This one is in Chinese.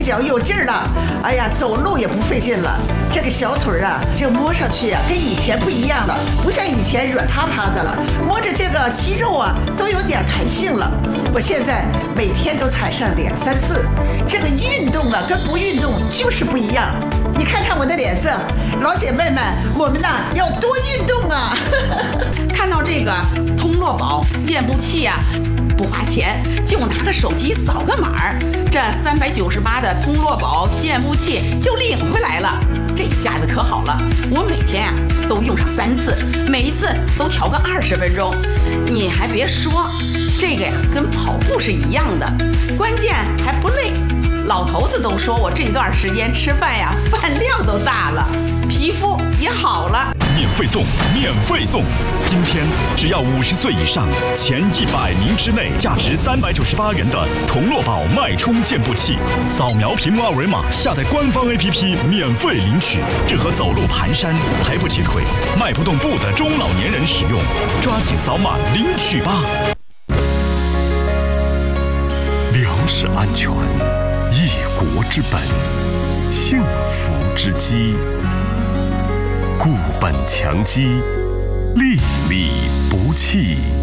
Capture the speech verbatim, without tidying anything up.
脚有劲儿了，哎呀，走路也不费劲了。这个小腿啊，这摸上去啊，跟以前不一样了，不像以前软趴趴的了，摸着这个肌肉啊，都有点弹性了。我现在每天都踩上两三次，这个运动啊，跟不运动就是不一样。你看看我的脸色，老姐妹们，我们呐要多运动啊！ 看到这个通络宝健步器啊，不花钱，就拿个手机扫个码儿，这三百九十八的通络宝健步器就领回来了。这下子可好了，我每天啊都用上三次，每一次都调个二十分钟。你还别说，这个呀跟跑步是一样的，关键还不累。老头子都说我这段时间吃饭呀，饭量都大了，皮肤也好了。 免费送，免费送！今天只要五十岁以上，前一百名之内，价值三百九十八元的同乐宝脉冲健步器，扫描屏幕二维码，下载官方 A P P 免费领取，适合走路蹒跚、抬不起腿、迈不动步的中老年人使用，抓紧扫码领取吧！ 粮食安全，一国之本，幸福之基。固本强基，粒粒不弃。